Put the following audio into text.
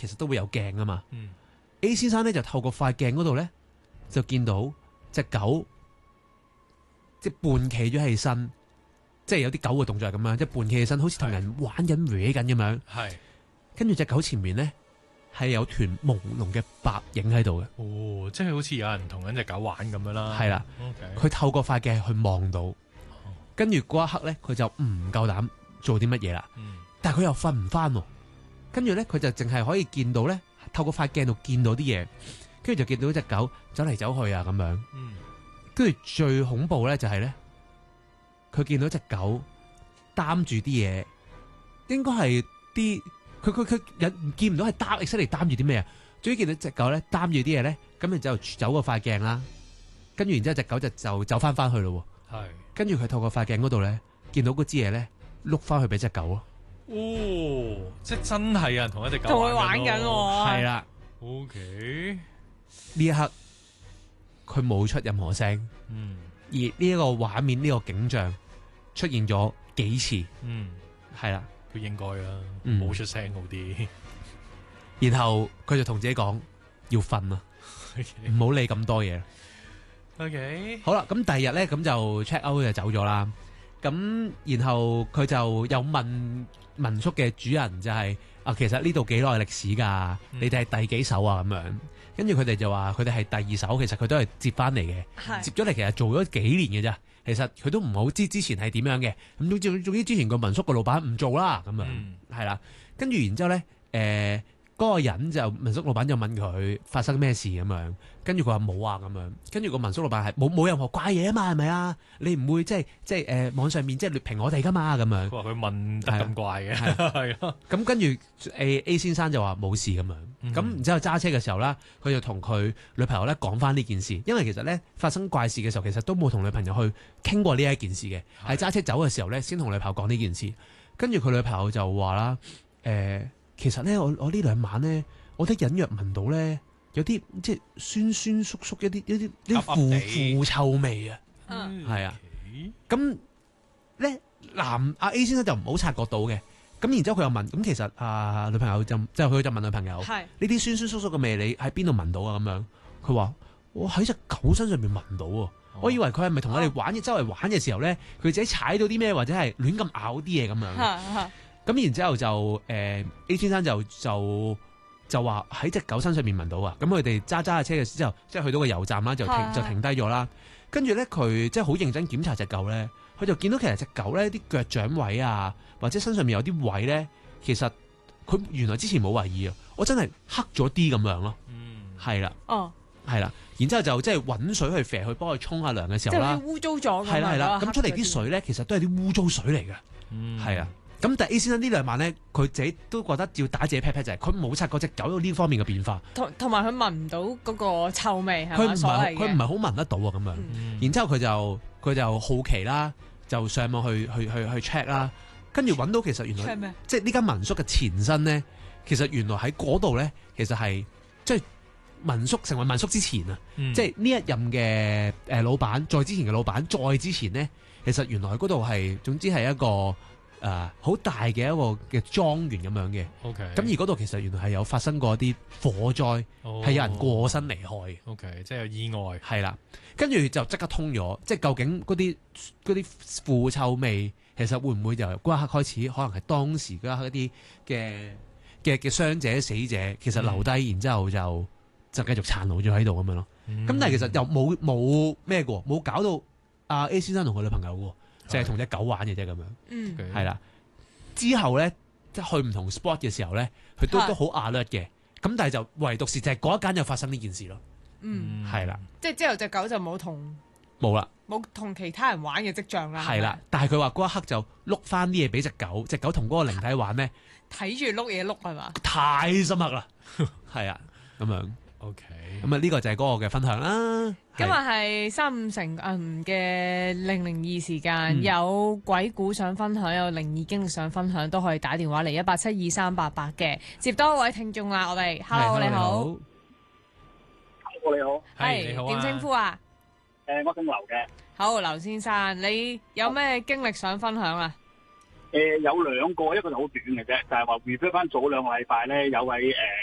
其實都會有鏡啊嘛。A 先生咧就透過塊鏡嗰度咧，就見到隻狗即係半企咗起身，即係有啲狗嘅動作係咁樣，即係半企起身，好似同人玩緊搲緊咁樣。係，跟住隻狗前面咧係有團朦朧嘅白影喺度嘅。 哦，即係好似有人同緊隻狗玩咁樣啦。 係啦，佢透過塊鏡去望到，跟住嗰一刻咧，佢就唔夠膽做啲乜嘢啦。但係佢又瞓唔翻喎，跟住咧佢就淨係可以見到咧，透過塊鏡度見到啲嘢，跟住就見到隻狗走嚟走去啊咁樣。跟住最恐怖咧就係咧，佢見到隻狗擔住啲嘢，應該係啲佢見唔到係擔出嚟擔住啲咩啊？終於見到隻狗咧擔住啲嘢咧，咁然之後走過塊鏡啦，跟住然之後隻狗就走翻去咯。係，跟住佢透過塊鏡嗰度咧，見到嗰支嘢咧碌翻去俾隻狗咯。 哦，即係真係有人同一隻狗同佢玩緊喎。 係啦。 OK， 呢一刻佢冇出任何聲，而呢一個畫面呢個景象出現咗幾次，係啦， 都應該啦，冇出聲好啲。 然後佢就同自己講要瞓啦，唔好理咁多嘢。 OK， 好啦，咁第二日咧咁就 check out 就走咗啦。咁然後佢就又問民宿嘅主人就係其實呢度幾耐歷史噶？你哋係第幾手啊？咁樣，跟住佢哋就話佢哋係第二手，其實佢都係接翻嚟嘅，接咗嚟其實做咗幾年嘅啫。其實佢都唔好知之前係點樣嘅。咁總之之前個民宿個老闆唔做啦，咁樣係啦。跟住然之後咧，嗰個人就民宿老闆就問佢發生咩事咁樣，跟住佢話冇啊咁樣，跟住個民宿老闆係冇任何怪嘢啊嘛，係咪啊？你唔會即係網上面即係劣評我哋噶嘛咁樣。 佢話佢問得咁怪嘅，係咯。 咁跟住 A 先生就話冇事咁樣，咁然之後揸車嘅時候啦，佢就同佢女朋友咧講翻呢件事，因為其實咧發生怪事嘅時候，其實都冇同女朋友去傾過呢一件事嘅，係揸車走嘅時候咧先同女朋友講呢件事。跟住佢女朋友就話啦，其實咧，我呢兩晚咧，我都隱約聞到咧，有啲即係酸酸縮縮一啲腐臭味啊，係啊。咁咧阿 A 先生就唔好察覺到嘅，咁然之後佢又問，咁其實女朋友就佢就問女朋友，呢啲酸酸縮縮嘅味你喺邊度聞到啊？咁樣，佢話我喺隻狗身上面聞到啊，我以為佢係咪同我哋周圍玩嘅時候咧，佢自己踩到啲咩或者係亂咁咬啲嘢咁樣。咁然之後就A 先生就話喺隻狗身上面聞到啊！咁佢哋揸下車嘅時候，即係去到個油站啦，就停低咗啦。跟住咧，佢即係好認真檢查隻狗咧，佢就見到其實隻狗咧啲腳掌位啊，或者身上面有啲位咧，其實佢原來之前冇懷疑啊，我真係黑咗啲咁樣咯。係啦，係啦，然之後就即係揾水去肥去幫佢沖下涼嘅時候啦， 即係污糟咗。 係啦，咁出嚟啲水咧，其實都係啲污糟水嚟嘅。係啊。咁但係 A 先生呢兩晚咧，佢自己都覺得要打自己 pat pat 就係佢冇察覺隻狗有呢方面嘅變化， 同埋佢聞唔到嗰個臭味係嘛？佢唔係好聞得到啊咁樣。然之後佢就好奇啦，就上網去 check 啦，跟住揾到其實原來即係呢間民宿嘅前身咧，其實原來喺嗰度咧，其實係即係民宿成為民宿之前啊，即係呢一任嘅老闆，再之前嘅老闆，再之前咧，其實原來喺嗰度係總之係一個。好大嘅一個嘅莊園咁樣嘅，咁而嗰度其實原來係有發生過一啲火災，係有人過身離開嘅， 即係有意外，係啦， 跟住就即刻通咗，即係究竟嗰啲腐臭味，其實會唔會由嗰一刻開始，可能係當時嗰一刻一啲嘅傷者死者，其實留低，然之後就繼續殘留咗喺度咁樣咯。咁但係其實又冇咩嘅，冇搞到阿 A 先生同佢女朋友嘅。就係同隻狗玩嘅啫咁樣，係啦。之後咧，即係去唔同 spot 嘅時候咧，佢都好 alert 嘅。咁但係就唯獨是就係嗰一間又發生呢件事咯。係啦。即係之後隻狗就冇啦， 冇同其他人玩嘅跡象啦。 係啦，但係佢話嗰一刻就碌翻啲嘢俾隻狗，隻狗同嗰個靈體玩咧， 睇住碌嘢碌係嘛？ 太深刻啦，係啊，咁樣。OK，咁呢個就係嗰個嘅分享啦。 今日係3-5嘅002時間，有鬼故想分享，有靈異經歷想分享，都可以打電話嚟1872388嘅。接多位聽眾啦，我哋 Hello 你好， 你好， 係你好， 點稱呼啊？ 我姓劉嘅。 好，劉先生，你有咩經歷想分享啊？ 有兩個，一個就好短嘅啫，就係話 refer 翻早2個禮拜咧，有位